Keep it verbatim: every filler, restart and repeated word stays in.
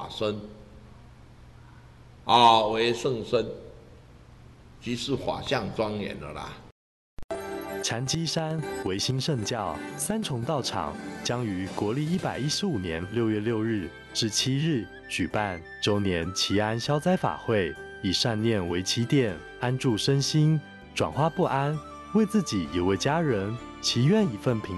身，啊，为圣身，即是法相庄严了啦。 禅机山维新圣教三重道场将于国历一百一十五年六月六日至七日举办周年祈安消灾法会，以善念为起点，安住身心，转化不安，为自己也为家人祈愿一份平